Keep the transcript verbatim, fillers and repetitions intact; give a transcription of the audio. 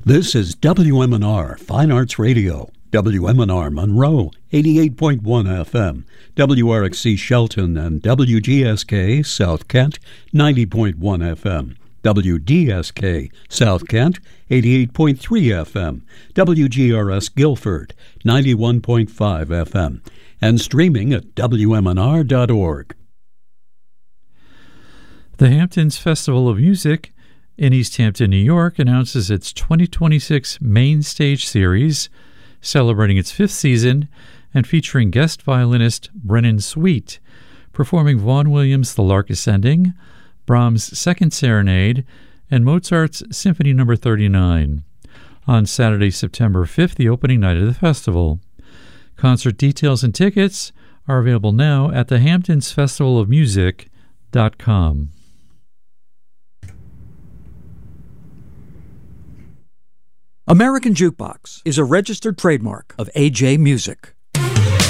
This is W M N R Fine Arts Radio, W M N R Monroe, eighty-eight point one F M, W R X C Shelton, and W G S K South Kent, ninety point one F M, W D S K South Kent, eighty-eight point three F M, W G R S Guilford, ninety-one point five F M, and streaming at W M N R dot org. The Hamptons Festival of Music in East Hampton, New York, announces its twenty twenty-six Main Stage Series, celebrating its fifth season and featuring guest violinist Brennan Sweet, performing Vaughan Williams' The Lark Ascending, Brahms' Second Serenade, and Mozart's Symphony Number thirty-nine. On Saturday, September fifth, the opening night of the festival. Concert details and tickets are available now at the hamptons festival of music dot com. American Jukebox is a registered trademark of A J Music.